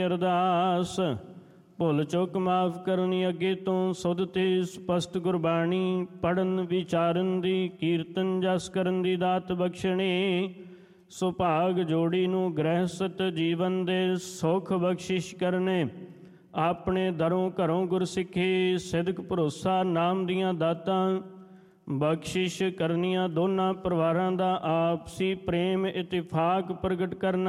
ਅਰਦਾਸ ਭੁੱਲ ਚੁੱਕ ਮਾਫ ਕਰਨੀ ਅੱਗੇ ਤੋਂ ਸੁਧ ਤੇ ਸਪਸ਼ਟ ਗੁਰਬਾਣੀ ਪੜਨ ਵਿਚਾਰਨ ਦੀ ਕੀਰਤਨ ਜਸ ਕਰਨ ਦੀ ਦਾਤ ਬਖਸ਼ਣੀ। ਸੁਭਾਗ ਜੋੜੀ ਨੂੰ ਗ੍ਰਹਿਸਤ ਜੀਵਨ ਦੇ ਸੁਖ ਬਖਸ਼ਿਸ਼ ਕਰਨੇ। ਆਪਣੇ ਦਰੋਂ ਘਰੋਂ ਗੁਰਸਿੱਖੀ ਸਿਦਕ ਭਰੋਸਾ ਨਾਮ ਦੀਆਂ ਦਾਤਾਂ ਬਖਸ਼ਿਸ਼ ਕਰਨੀਆਂ। ਦੋਨਾਂ ਪਰਿਵਾਰਾਂ ਦਾ ਆਪਸੀ ਪ੍ਰੇਮ ਇਤਫਾਕ ਪ੍ਰਗਟ ਕਰਨਾ।